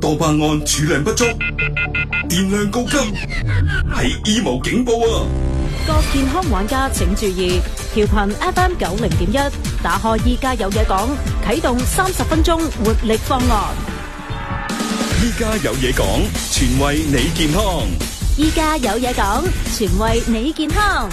多巴胺儲量不足，電量告急，係 emo 警報啊！ 各健康玩家請注意，調頻 FM 90.1，打開依家有嘢講，啟動30分鐘活力方案。 依家有嘢講，全為你健康。 依家有嘢講，全為你健康。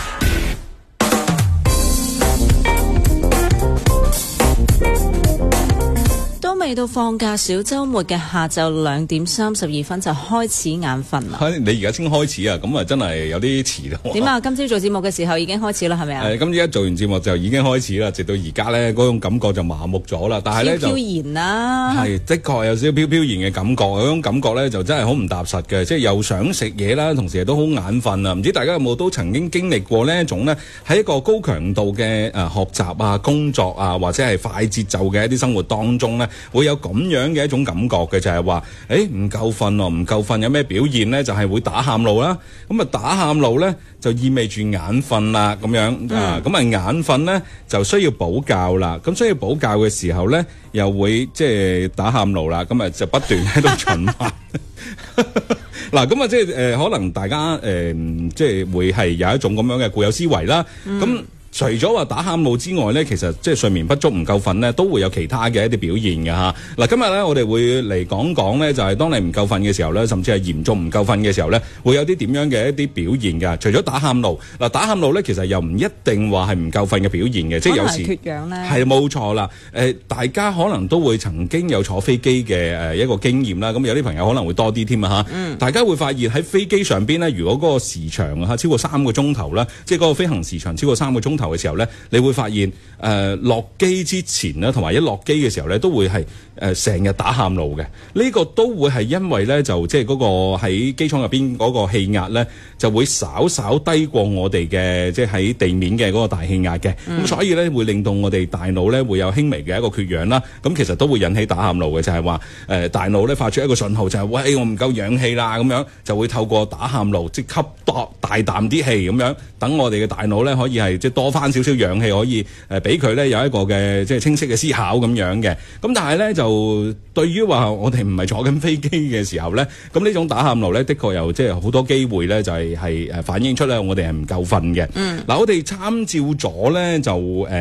都未到放假小週末嘅下晝2點32分就開始眼瞓啦。 你而家先開始啊？咁啊真係有啲遲咯。 點啊？今朝做節目嘅時候已經開始啦，係咪啊？ 今朝一做完節目就已經開始啦，直到而家咧嗰種感覺就麻木咗啦。但係咧就飄然啦， 係的確有少少飄然嘅感覺，嗰種感覺咧就真係好唔踏實嘅，即係又想食嘢啦，同時亦都好眼瞓啊！唔知大家有冇都曾經經歷過呢一種咧喺一個高強度嘅學習啊、工作啊，或者係快節奏嘅一啲生活當中咧，會有咁樣嘅一種感覺嘅，就係話唔夠瞓咯，唔夠瞓有咩表現咧？就係會打喊路啦。咁啊打喊路咧就意味住眼瞓啦，咁樣啊，咁啊眼瞓咧就需要補覺啦。咁需要補覺嘅時候咧，又會即係打喊路啦。咁啊就不斷喺度循環。嗱，咁啊即係可能大家即係會係有一種咁樣嘅固有思維啦。咁除咗話打喊路之外咧，其實即係睡眠不足唔夠瞓咧，都會有其他嘅一啲表現嘅嚇。嗱，今日咧我哋會嚟講講咧，就係當你唔夠瞓嘅時候咧，甚至係嚴重唔夠瞓嘅時候咧，會有啲點樣嘅一啲表現㗎。除咗打喊路，嗱打喊路咧，其實又唔一定話係唔夠瞓嘅表現嘅，即係有時缺氧咧， 係冇錯啦。大家可能都會曾經有坐飛機嘅一個經驗啦。咁有啲朋友可能會多啲添啊嚇。大家會發現喺飛機上邊咧，如果嗰個時長啊超過3個鐘頭啦，即係嗰個飛行時長超過3個鐘頭嘅時候咧，你會發現落機之前咧，同埋一落機嘅時候咧，都會係成日打喊路嘅。呢個都會係因為咧，就即係嗰個喺機艙入邊嗰個氣壓咧，就會稍稍低過我哋嘅即係喺地面嘅嗰個大氣壓嘅。咁所以咧會令到我哋大腦咧會有輕微嘅一個缺氧啦。咁其實都會引起打喊路嘅，就係話大腦咧發出一個信號，就係喂，我唔夠氧氣啦，咁樣就會透過打喊路即吸多大啖啲氣咁樣，等我哋嘅大腦咧可以係即係多翻少少氧氣，可以俾佢咧有一個嘅即係清晰嘅思考咁樣嘅。咁但係咧就對於話我哋唔係坐緊飛機嘅時候咧，咁呢種打喊路咧，的確有即係好多機會咧，就係反映出咧我哋係唔夠瞓嘅。嗱，我哋參照咗咧就